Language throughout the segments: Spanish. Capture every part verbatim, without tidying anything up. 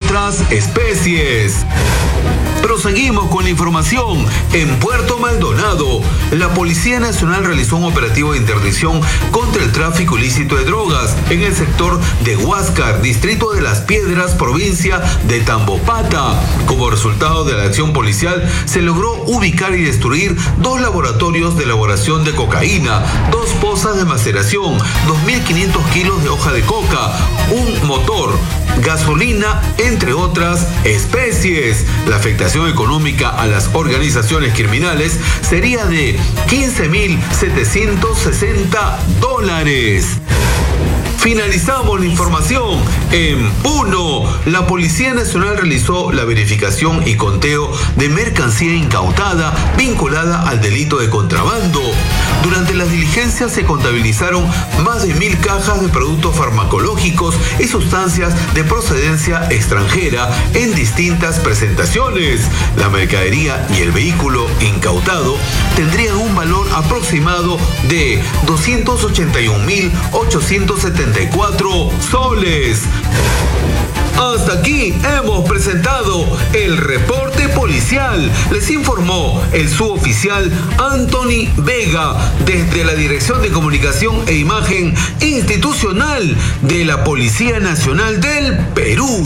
otras especies. Proseguimos con la información. En Puerto Maldonado, la Policía Nacional realizó un operativo de interdicción contra el tráfico ilícito de drogas en el sector de Huáscar, distrito de Las Piedras, provincia de Tambopata. Como resultado de la acción policial, se logró ubicar y destruir dos laboratorios de elaboración de cocaína, dos pozas de maceración, dos mil quinientos kilos de hoja de coca, un motor, gasolina, entre otras especies. La afectación económica a las organizaciones criminales sería de quince mil setecientos sesenta dólares. Finalizamos la información. En Puno, la Policía Nacional realizó la verificación y conteo de mercancía incautada vinculada al delito de contrabando. Durante las diligencias se contabilizaron más de mil cajas de productos farmacológicos y sustancias de procedencia extranjera en distintas presentaciones. La mercadería y el vehículo incautado tendrían un valor aproximado de doscientos ochenta y un mil ochocientos setenta y cuatro soles. Hasta aquí hemos presentado el reporte policial. Les informó el suboficial Anthony Vega desde la Dirección de Comunicación e Imagen Institucional de la Policía Nacional del Perú.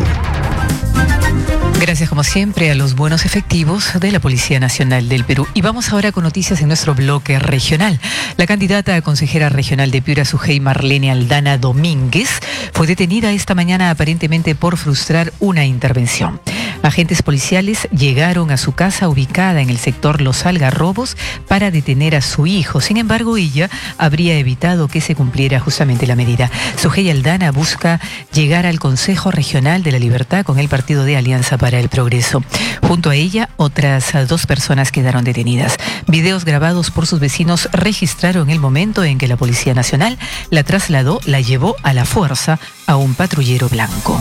Gracias como siempre a los buenos efectivos de la Policía Nacional del Perú. Y vamos ahora con noticias en nuestro bloque regional. La candidata a consejera regional de Piura, Sujei Marlene Aldana Domínguez, fue detenida esta mañana aparentemente por frustrar una intervención. Agentes policiales llegaron a su casa ubicada en el sector Los Algarrobos para detener a su hijo. Sin embargo, ella habría evitado que se cumpliera justamente la medida. Sujei Aldana busca llegar al Consejo Regional de la Libertad con el partido de Alianza para el Progreso. Junto a ella, otras dos personas quedaron detenidas. Videos grabados por sus vecinos registraron el momento en que la Policía Nacional la trasladó, la llevó a la fuerza a un patrullero blanco.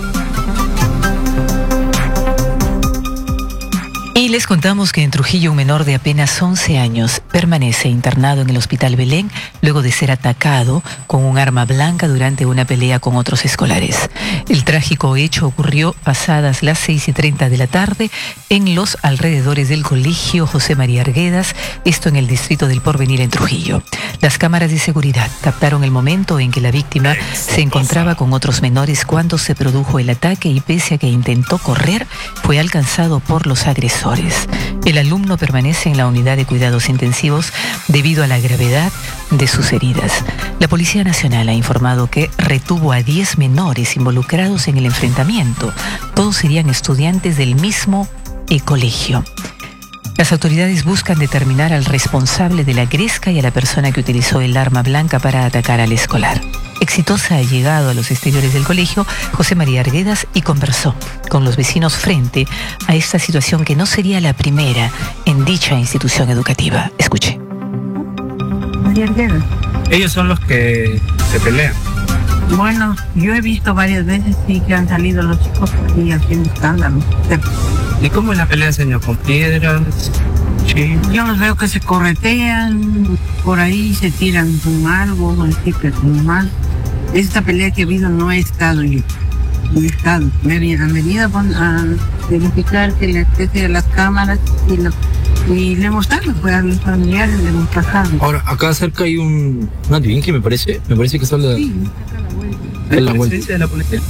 Y les contamos que en Trujillo un menor de apenas once años permanece internado en el Hospital Belén luego de ser atacado con un arma blanca durante una pelea con otros escolares. El trágico hecho ocurrió pasadas las seis y treinta de la tarde en los alrededores del colegio José María Arguedas, esto en el distrito del Porvenir en Trujillo. Las cámaras de seguridad captaron el momento en que la víctima se encontraba con otros menores cuando se produjo el ataque y pese a que intentó correr, fue alcanzado por los agresores. El alumno permanece en la unidad de cuidados intensivos debido a la gravedad de sus heridas. La Policía Nacional ha informado que retuvo a diez menores involucrados en el enfrentamiento. Todos serían estudiantes del mismo colegio. Las autoridades buscan determinar al responsable de la gresca y a la persona que utilizó el arma blanca para atacar al escolar. Exitosa ha llegado a los exteriores del colegio José María Arguedas y conversó con los vecinos frente a esta situación que no sería la primera en dicha institución educativa. Escuche. María Arguedas. Ellos son los que se pelean. Bueno, yo he visto varias veces sí que han salido los chicos y haciendo escándalo. ¿Y cómo es la pelea, señor? ¿Con piedras? Sí. Yo los veo que se corretean, por ahí se tiran con algo, así que normal. Esta pelea que ha habido no he estado yo. No he estado. Me han venido a verificar que le accese a las cámaras y, lo, y le mostrarlo, pues a los familiares le hemos pasado. Ahora, acá cerca hay un una que me parece, me parece que está la... Sí, saca la vuelta. ¿Es la presencia de la policía?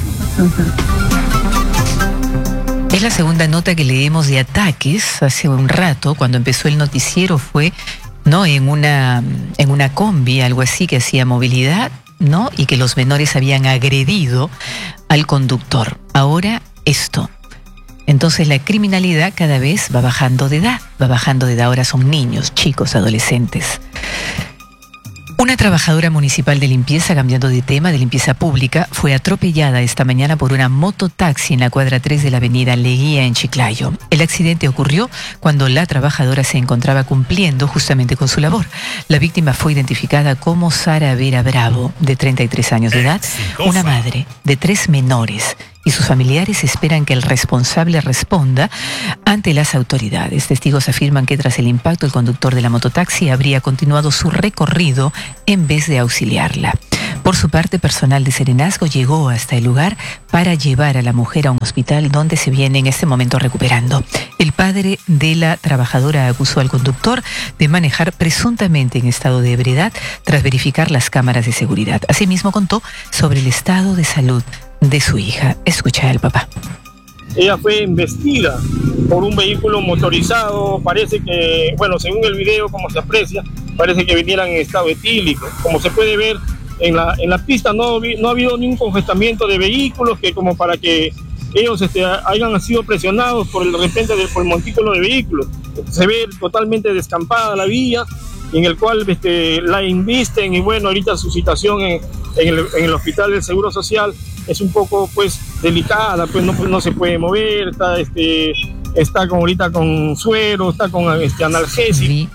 Es la segunda nota que leemos de ataques. Hace un rato, cuando empezó el noticiero, fue no en una, en una combi, algo así que hacía movilidad, ¿no? Y que los menores habían agredido al conductor. Ahora esto. Entonces la criminalidad cada vez va bajando de edad, va bajando de edad. Ahora son niños, chicos, adolescentes. Una trabajadora municipal de limpieza, cambiando de tema, de limpieza pública, fue atropellada esta mañana por una mototaxi en la cuadra tres de la avenida Leguía en Chiclayo. El accidente ocurrió cuando la trabajadora se encontraba cumpliendo justamente con su labor. La víctima fue identificada como Sara Vera Bravo, de treinta y tres años de edad, una madre de tres menores, y sus familiares esperan que el responsable responda ante las autoridades. Testigos afirman que tras el impacto el conductor de la mototaxi habría continuado su recorrido en vez de auxiliarla. Por su parte, personal de Serenazgo llegó hasta el lugar para llevar a la mujer a un hospital donde se viene en este momento recuperando. El padre de la trabajadora acusó al conductor de manejar presuntamente en estado de ebriedad tras verificar las cámaras de seguridad. Asimismo contó sobre el estado de salud de su hija. Escucha al papá. Ella fue embestida por un vehículo motorizado, parece que, bueno, según el video como se aprecia, parece que vinieran en estado etílico. Como se puede ver en la, en la pista no, no ha habido ningún congestamiento de vehículos que como para que ellos este, hayan sido presionados por el de repente de, por el montículo de vehículos. Se ve totalmente descampada la vía, en el cual este, la invisten y bueno, ahorita su situación en, en, el, en el hospital del Seguro Social es un poco pues delicada, pues no, pues, no se puede mover, está, este, está con, ahorita con suero, está con este, analgésico. Sí.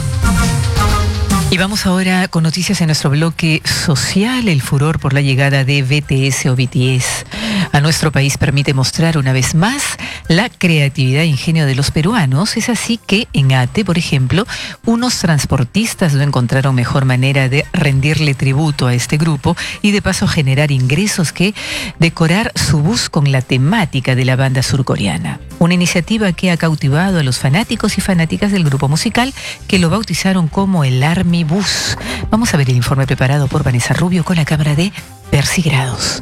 Y vamos ahora con noticias en nuestro bloque social. El furor por la llegada de B T S o B T S a nuestro país permite mostrar una vez más la creatividad e ingenio de los peruanos. Es así que en Ate, por ejemplo, unos transportistas no encontraron mejor manera de rendirle tributo a este grupo y de paso generar ingresos que decorar su bus con la temática de la banda surcoreana. Una iniciativa que ha cautivado a los fanáticos y fanáticas del grupo musical, que lo bautizaron como el Army Bus. Vamos a ver el informe preparado por Vanessa Rubio con la cámara de Percy Grados.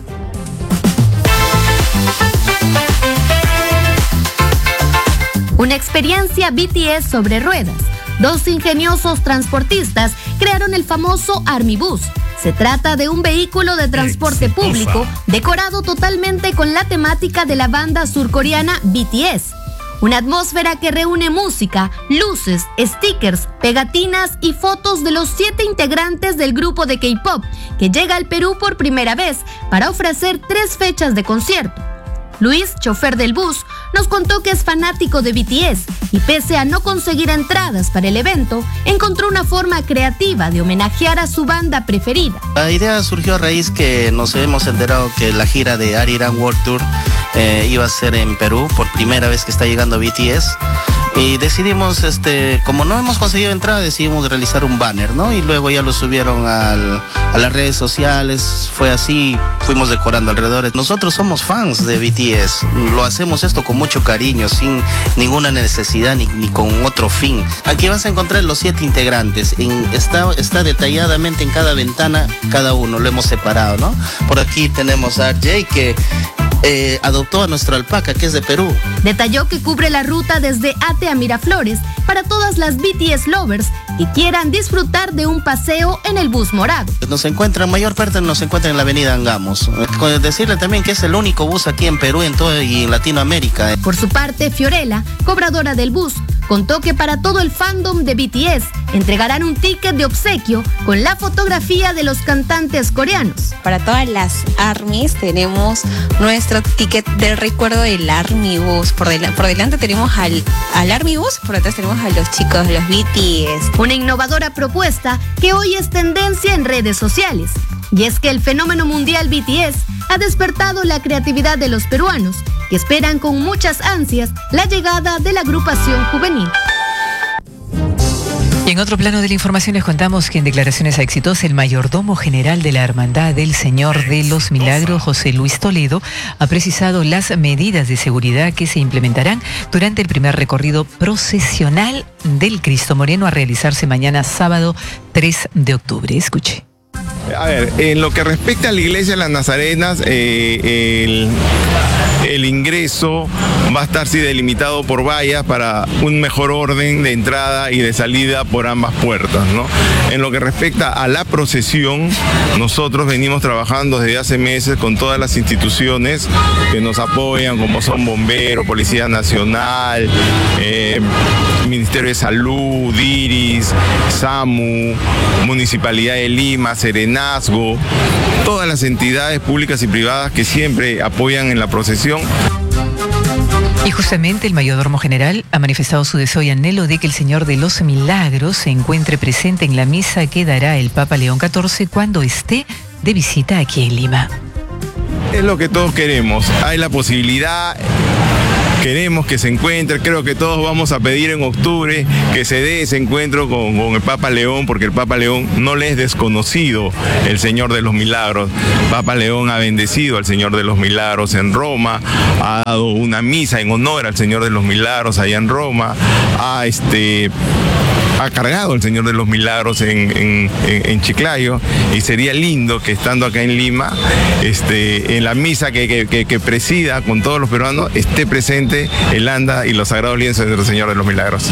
Una experiencia B T S sobre ruedas. Dos ingeniosos transportistas crearon el famoso Army Bus. Se trata de un vehículo de transporte público decorado totalmente con la temática de la banda surcoreana B T S. Una atmósfera que reúne música, luces, stickers, pegatinas y fotos de los siete integrantes del grupo de K-pop que llega al Perú por primera vez para ofrecer tres fechas de concierto. Luis, chofer del bus, nos contó que es fanático de B T S y pese a no conseguir entradas para el evento, encontró una forma creativa de homenajear a su banda preferida. La idea surgió a raíz que nos hemos enterado que la gira de Arirang World Tour eh, iba a ser en Perú, por primera vez que está llegando B T S. Y decidimos, este, como no hemos conseguido entrada, decidimos realizar un banner, ¿no? Y luego ya lo subieron al, a las redes sociales, fue así, fuimos decorando alrededor. Nosotros somos fans de B T S, lo hacemos esto con mucho cariño, sin ninguna necesidad ni, ni con otro fin. Aquí vas a encontrar los siete integrantes, en, está, está detalladamente en cada ventana, cada uno, lo hemos separado, ¿no? Por aquí tenemos a R J que eh, adoptó a nuestra alpaca, que es de Perú. Detalló que cubre la ruta desde Ate a Miraflores para todas las B T S lovers que quieran disfrutar de un paseo en el bus morado. Nos encuentran, mayor parte nos encuentran en la avenida Angamos. Decirle también que es el único bus aquí en Perú en todo, y en Latinoamérica. Por su parte, Fiorella, cobradora del bus, contó que para todo el fandom de B T S entregarán un ticket de obsequio con la fotografía de los cantantes coreanos. Para todas las ARMYs tenemos nuestro ticket del recuerdo del Army Bus. Por, del, por delante tenemos al, al Army Bus, por detrás tenemos a los chicos, los B T S. Una innovadora propuesta que hoy es tendencia en redes sociales. Y es que el fenómeno mundial B T S ha despertado la creatividad de los peruanos, que esperan con muchas ansias la llegada de la agrupación juvenil. Y en otro plano de la información les contamos que en declaraciones a Exitosa, el mayordomo general de la Hermandad del Señor de los Milagros, José Luis Toledo, ha precisado las medidas de seguridad que se implementarán durante el primer recorrido procesional del Cristo Moreno a realizarse mañana sábado tres de octubre. Escuche. A ver, en lo que respecta a la iglesia de las Nazarenas, eh, el, el ingreso va a estar sí, delimitado por vallas para un mejor orden de entrada y de salida por ambas puertas, ¿no? En lo que respecta a la procesión, nosotros venimos trabajando desde hace meses con todas las instituciones que nos apoyan, como son Bomberos, Policía Nacional, eh, Ministerio de Salud, IRIS, SAMU, Municipalidad de Lima, Serenazgo, todas las entidades públicas y privadas que siempre apoyan en la procesión. Y justamente el mayordomo general ha manifestado su deseo y anhelo de que el Señor de los Milagros se encuentre presente en la misa que dará el Papa León catorce cuando esté de visita aquí en Lima. Es lo que todos queremos. Hay la posibilidad queremos que se encuentre, creo que todos vamos a pedir en octubre que se dé ese encuentro con, con el Papa León, porque el Papa León no le es desconocido el Señor de los Milagros. Papa León ha bendecido al Señor de los Milagros en Roma, ha dado una misa en honor al Señor de los Milagros allá en Roma, ha este... ha cargado el Señor de los Milagros en, en, en, en Chiclayo, y sería lindo que estando acá en Lima, este, en la misa que, que, que, que presida con todos los peruanos, esté presente el anda y los sagrados lienzos del Señor de los Milagros.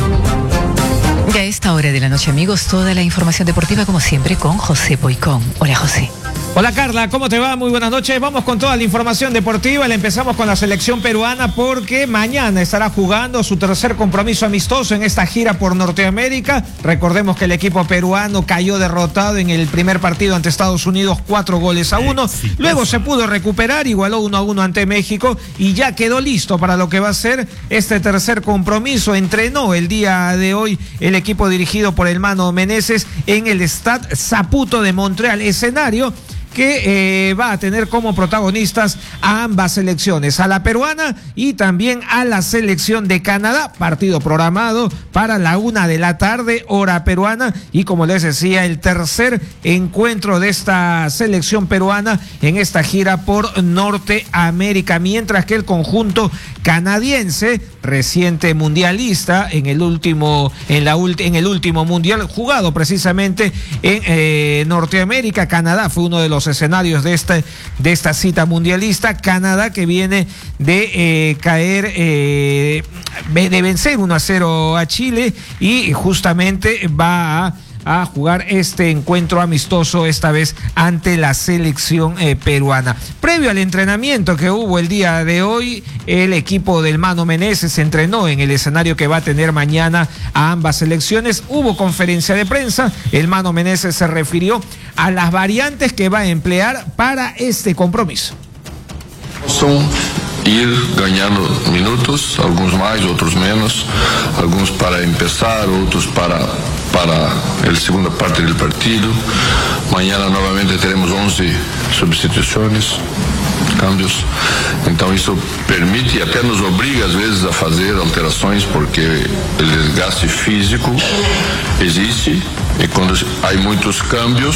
Y a esta hora de la noche, amigos, toda la información deportiva como siempre con José Poicón. Hola, José. Hola Carla, ¿cómo te va? Muy buenas noches. Vamos con toda la información deportiva. Le empezamos con la selección peruana porque mañana estará jugando su tercer compromiso amistoso en esta gira por Norteamérica. Recordemos que el equipo peruano cayó derrotado en el primer partido ante Estados Unidos, cuatro goles a uno. Luego se pudo recuperar, igualó uno a uno ante México y ya quedó listo para lo que va a ser este tercer compromiso. Entrenó el día de hoy el equipo dirigido por el Mano Meneses en el Stade Saputo de Montreal, escenario que eh, va a tener como protagonistas a ambas selecciones, a la peruana y también a la selección de Canadá. Partido programado para la una de la tarde, hora peruana, y como les decía, el tercer encuentro de esta selección peruana en esta gira por Norteamérica, mientras que el conjunto canadiense, reciente mundialista en el último, en la en el último mundial jugado precisamente en eh, Norteamérica, Canadá fue uno de los escenarios de esta, de esta cita mundialista. Canadá, que viene de eh, caer, eh, de vencer uno a cero a Chile, y justamente va a a jugar este encuentro amistoso, esta vez ante la selección eh, peruana. Previo al entrenamiento que hubo el día de hoy, el equipo del Mano Meneses se entrenó en el escenario que va a tener mañana a ambas selecciones. Hubo conferencia de prensa, el Mano Meneses se refirió a las variantes que va a emplear para este compromiso. Son ir ganando minutos, algunos más, otros menos, algunos para empezar, otros para, para la segunda parte del partido. Mañana nuevamente tenemos once sustituciones, cambios. Entonces eso permite y até nos obriga às vezes a hacer alterações, porque el desgaste físico existe, y cuando hay muchos cambios,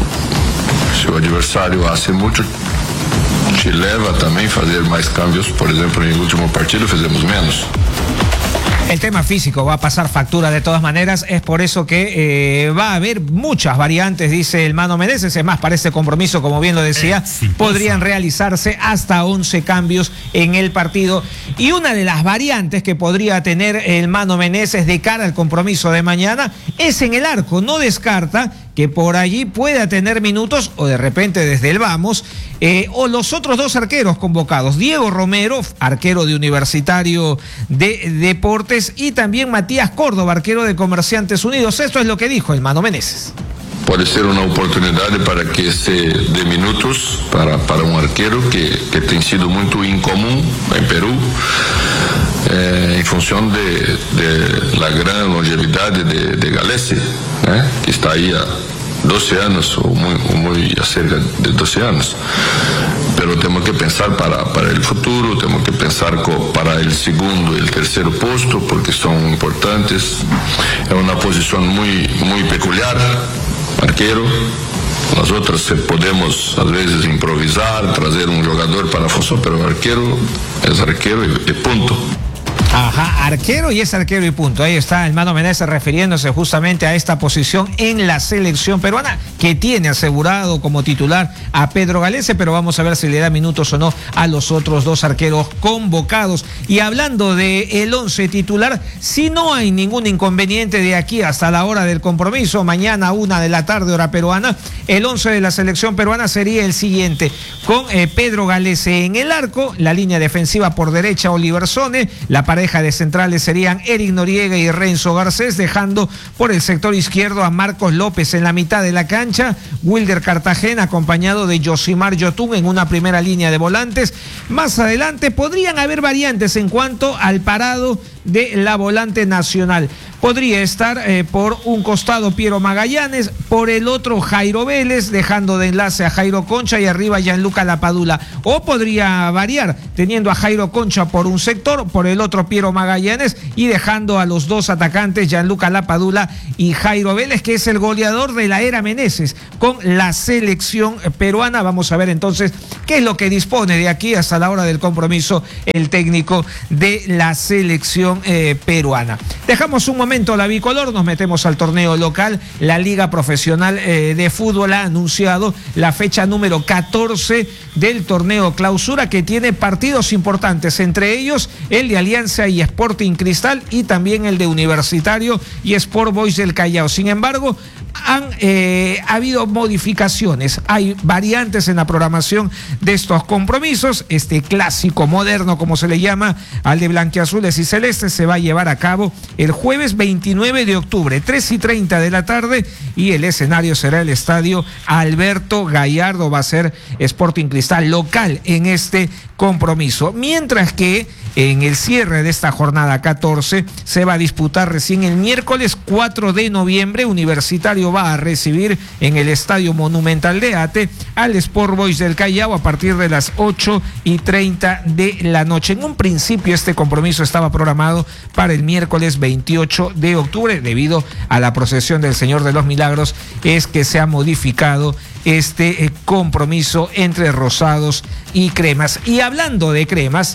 si el adversario hace mucho, te leva também a fazer mais cambios. Por exemplo, en el último partido fizemos menos. El tema físico va a pasar factura de todas maneras, es por eso que eh, va a haber muchas variantes, dice el Mano Meneses. Es más, para este compromiso, como bien lo decía, podrían realizarse hasta once cambios en el partido. Y una de las variantes que podría tener el Mano Meneses de cara al compromiso de mañana es en el arco. No descarta que por allí pueda tener minutos, o de repente desde el vamos, eh, o los otros dos arqueros convocados, Diego Romero, arquero de Universitario de Deportes, y también Matías Córdoba, arquero de Comerciantes Unidos. Esto es lo que dijo el Mano Meneses. Puede ser una oportunidad para que se dé minutos para, para un arquero que, que tem sido muy incomún en Perú, eh, en función de, de la gran longevidad de, de Galese, eh, que está ahí a doce años o muy, o muy cerca de doce años. Pero tenemos que pensar para, para el futuro, tenemos que pensar co, para el segundo y el tercer puesto, porque son importantes. Es una posición muy, muy peculiar, arquero. Las otras podemos a veces improvisar, traer un jugador para función, pero arquero es arquero y, y punto. Ajá, arquero y es arquero y punto. Ahí está el Mano Meneses refiriéndose justamente a esta posición en la selección peruana, que tiene asegurado como titular a Pedro Galese, pero vamos a ver si le da minutos o no a los otros dos arqueros convocados. Y hablando de el once titular, si no hay ningún inconveniente de aquí hasta la hora del compromiso, mañana una de la tarde hora peruana, el once de la selección peruana sería el siguiente, con eh, Pedro Galese en el arco, la línea defensiva por derecha Oliver Sone, la pareja de centrales serían Eric Noriega y Renzo Garcés, dejando por el sector izquierdo a Marcos López en la mitad de la cancha, Wilder Cartagena acompañado de Yosimar Yotun en una primera línea de volantes. Más adelante podrían haber variantes en cuanto al parado de la volante nacional. Podría estar eh, por un costado Piero Magallanes, por el otro Jairo Vélez, dejando de enlace a Jairo Concha y arriba Gianluca Lapadula. O podría variar, teniendo a Jairo Concha por un sector, por el otro Piero Magallanes y dejando a los dos atacantes Gianluca Lapadula y Jairo Vélez, que es el goleador de la era Meneses con la selección peruana. Vamos a ver entonces qué es lo que dispone de aquí hasta la hora del compromiso el técnico de la selección eh, peruana. Dejamos un momento la bicolor, nos metemos al torneo local. La Liga Profesional eh, de Fútbol ha anunciado la fecha número catorce del torneo clausura, que tiene partidos importantes, entre ellos el de Alianza y Sporting Cristal y también el de Universitario y Sport Boys del Callao. Sin embargo, han eh, habido modificaciones, hay variantes en la programación de estos compromisos. Este clásico moderno, como se le llama al de blanquiazules y celestes, se va a llevar a cabo el jueves veintinueve de octubre, tres y treinta de la tarde, y el escenario será el estadio Alberto Gallardo. Va a ser Sporting Cristal local en este compromiso, mientras que en el cierre de esta jornada catorce se va a disputar recién el miércoles cuatro de noviembre. Universitario va a recibir en el Estadio Monumental de Ate al Sport Boys del Callao a partir de las ocho y treinta de la noche. En un principio este compromiso estaba programado para el miércoles veintiocho de octubre. Debido a la procesión del Señor de los Milagros es que se ha modificado este eh, compromiso entre Rosados y Cremas. Y hablando de Cremas,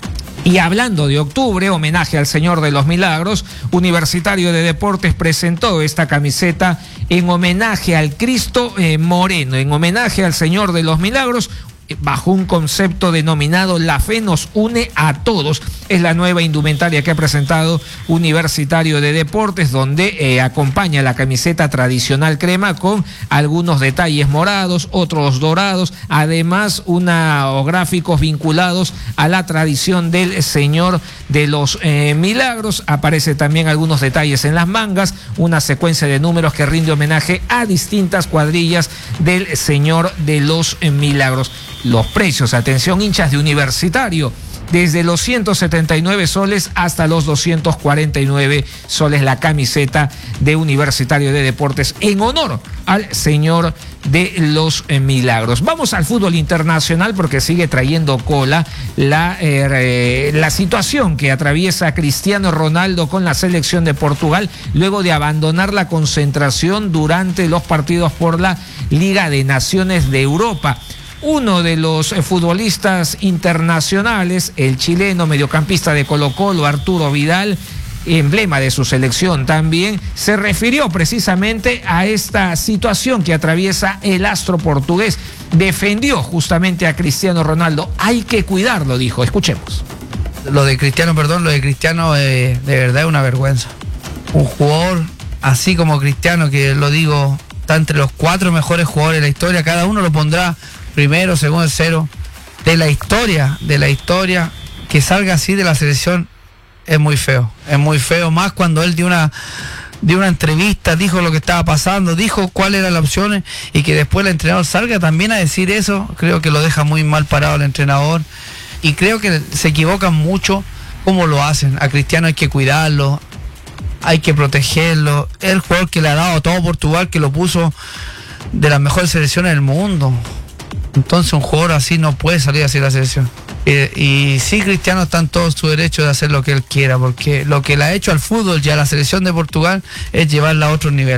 y hablando de octubre, homenaje al Señor de los Milagros, Universitario de Deportes presentó esta camiseta en homenaje al Cristo eh, Moreno, en homenaje al Señor de los Milagros, bajo un concepto denominado La Fe nos une a todos. Es la nueva indumentaria que ha presentado Universitario de Deportes, donde eh, acompaña la camiseta tradicional crema con algunos detalles morados, otros dorados, además una o gráficos vinculados a la tradición del Señor de los eh, Milagros. Aparece también algunos detalles en las mangas, una secuencia de números que rinde homenaje a distintas cuadrillas del Señor de los eh, Milagros. Los precios, atención hinchas de Universitario, desde los ciento setenta y nueve soles hasta los doscientos cuarenta y nueve soles la camiseta de Universitario de Deportes en honor al Señor de los eh, Milagros. Vamos al fútbol internacional porque sigue trayendo cola la, eh, la situación que atraviesa Cristiano Ronaldo con la selección de Portugal luego de abandonar la concentración durante los partidos por la Liga de Naciones de Europa. Uno de los futbolistas internacionales, el chileno mediocampista de Colo-Colo, Arturo Vidal, emblema de su selección también, se refirió precisamente a esta situación que atraviesa el astro portugués. Defendió justamente a Cristiano Ronaldo. Hay que cuidarlo, dijo. Escuchemos. Lo de Cristiano, perdón, lo de Cristiano eh, de verdad es una vergüenza. Un jugador así como Cristiano, que lo digo, está entre los cuatro mejores jugadores de la historia, cada uno lo pondrá primero, segundo, tercero, de la historia, de la historia, que salga así de la selección es muy feo, es muy feo, más cuando él dio una, dio una entrevista, dijo lo que estaba pasando, dijo cuáles eran las opciones, y que después el entrenador salga también a decir eso, creo que lo deja muy mal parado el entrenador, y creo que se equivocan mucho cómo lo hacen. A Cristiano hay que cuidarlo, hay que protegerlo, es el jugador que le ha dado a todo Portugal, que lo puso de las mejores selecciones del mundo. Entonces un jugador así no puede salir así de la selección. Eh, y sí, Cristiano está en todo su derecho de hacer lo que él quiera, porque lo que le ha hecho al fútbol y a la selección de Portugal es llevarla a otro nivel.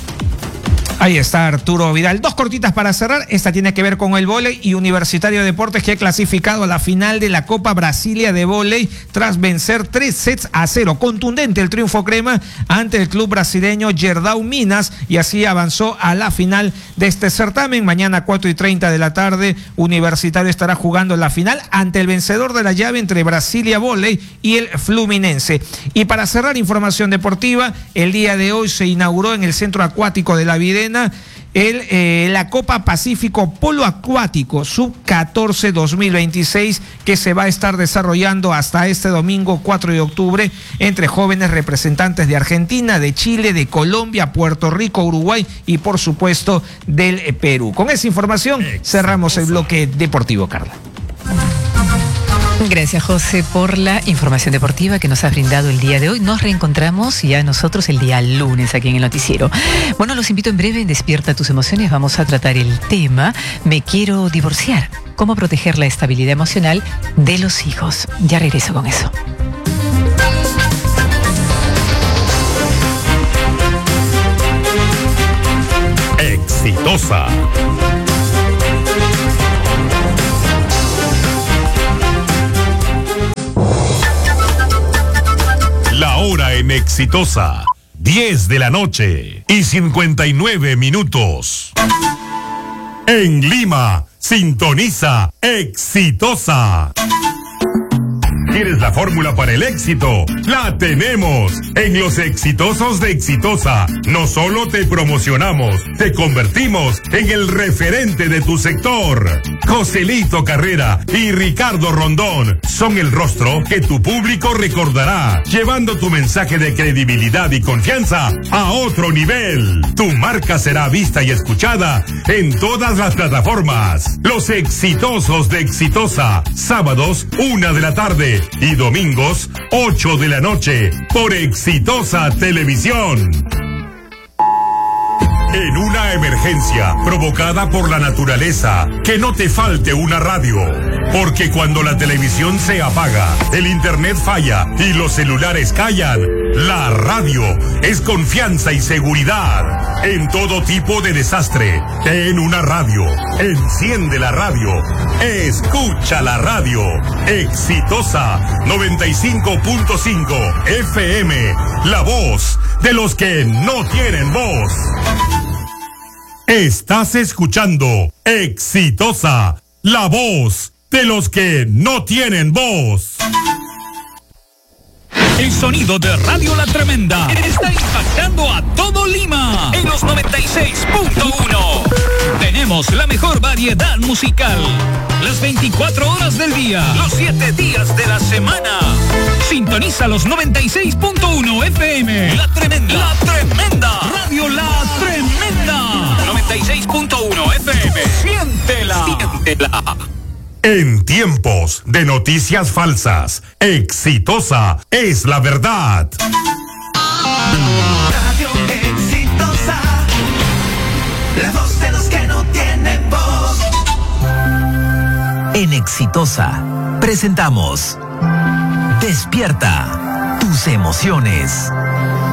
Ahí está Arturo Vidal. Dos cortitas para cerrar. Esta tiene que ver con el vóley y Universitario de Deportes, que ha clasificado a la final de la Copa Brasilia de vóley tras vencer tres sets a cero. Contundente el triunfo crema ante el club brasileño Gerdau Minas, y así avanzó a la final de este certamen. Mañana cuatro y treinta de la tarde Universitario estará jugando la final ante el vencedor de la llave entre Brasilia Vóley y el Fluminense. Y para cerrar información deportiva, el día de hoy se inauguró en el Centro Acuático de La Videna El, eh, la Copa Pacífico Polo Acuático sub catorce dos mil veintiséis, que se va a estar desarrollando hasta este domingo cuatro de octubre entre jóvenes representantes de Argentina, de Chile, de Colombia, Puerto Rico, Uruguay y por supuesto del Perú. Con esa información cerramos el bloque deportivo, Carla. Gracias, José, por la información deportiva que nos has brindado el día de hoy. Nos reencontramos ya nosotros el día lunes aquí en el noticiero. Bueno, los invito en breve en Despierta tus emociones. Vamos a tratar el tema Me quiero divorciar. Cómo proteger la estabilidad emocional de los hijos. Ya regreso con eso. Exitosa. La hora en Exitosa, diez de la noche y cincuenta y nueve minutos. En Lima, sintoniza Exitosa. ¿Quieres la fórmula para el éxito? ¡La tenemos! En los exitosos de Exitosa, no solo te promocionamos, te convertimos en el referente de tu sector. Joselito Carrera y Ricardo Rondón son el rostro que tu público recordará, llevando tu mensaje de credibilidad y confianza a otro nivel. Tu marca será vista y escuchada en todas las plataformas. Los exitosos de Exitosa, sábados, una de la tarde. Y domingos, ocho de la noche, por Exitosa Televisión. En una emergencia provocada por la naturaleza, que no te falte una radio. Porque cuando la televisión se apaga, el internet falla y los celulares callan, la radio es confianza y seguridad. En todo tipo de desastre, ten una radio. Enciende la radio. Escucha la radio. Exitosa noventa y cinco punto cinco F M. La voz de los que no tienen voz. Estás escuchando Exitosa, la voz de los que no tienen voz. El sonido de Radio La Tremenda está impactando a todo Lima en los noventa y seis punto uno. Tenemos la mejor variedad musical, las veinticuatro horas del día, los siete días de la semana. Sintoniza los noventa y seis punto uno F M. La Tremenda. La Tremenda. Radio La Tremenda. noventa y seis punto uno F M. Siéntela. Siéntela. En tiempos de noticias falsas, Exitosa es la verdad. Radio Exitosa, la voz de los que no tienen voz. En Exitosa presentamos Despierta tus emociones.